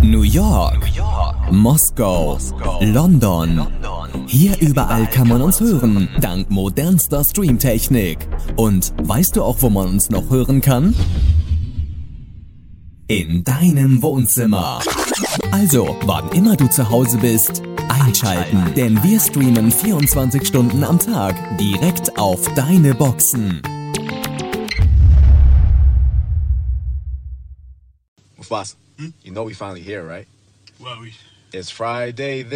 New York, Moskau, London. Hier überall kann man uns hören, dank modernster Streamtechnik. Und weißt du auch, wo man uns noch hören kann? In deinem Wohnzimmer. Also, wann immer du zu Hause bist, einschalten, denn wir streamen 24 Stunden am Tag direkt auf deine Boxen. Mufasa, you know we finally here, right? Well, It's Friday.